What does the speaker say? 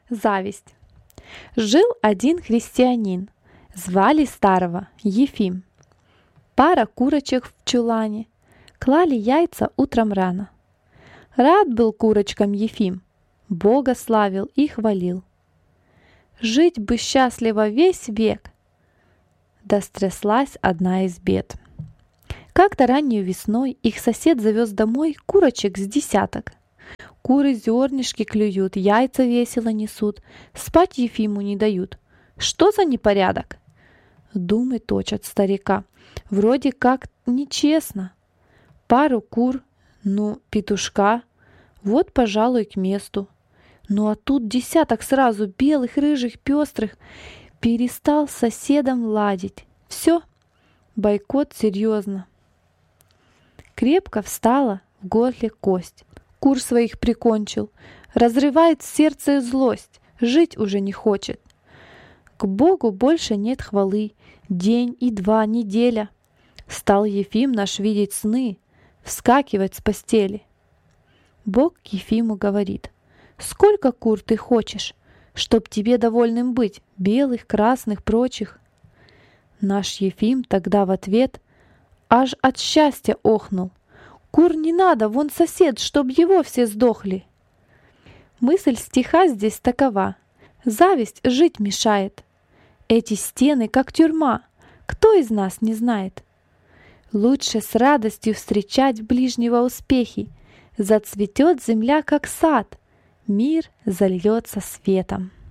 Зависть. Жил один христианин. Звали старого Ефим. Пара курочек в чулане. Клали яйца утром рано. Рад был курочкам Ефим. Бога славил и хвалил. Жить бы счастливо весь век. Да стряслась одна из бед. Как-то раннюю весной их сосед завез домой курочек с десяток. Куры зернышки клюют, яйца весело несут, спать Ефиму не дают. Что за непорядок? Думы точат старика. Вроде как нечестно. Пару кур, петушка, вот, пожалуй, к месту. Ну а тут десяток сразу белых, рыжих, пестрых. Перестал с соседом ладить. Все, бойкот серьезно. Крепко встала в горле кость. Кур своих прикончил. Разрывает сердце злость. Жить уже не хочет. К Богу больше нет хвалы. День и два, неделя. Стал Ефим наш видеть сны, вскакивать с постели. Бог к Ефиму говорит: «Сколько кур ты хочешь, чтоб тебе довольным быть, белых, красных, прочих?» Наш Ефим тогда в ответ аж от счастья охнул. «Кур не надо, вон сосед, чтоб его все сдохли!» Мысль стиха здесь такова: зависть жить мешает. Эти стены, как тюрьма, кто из нас не знает? Лучше с радостью встречать ближнего успехи. Зацветет земля, как сад, мир зальется светом.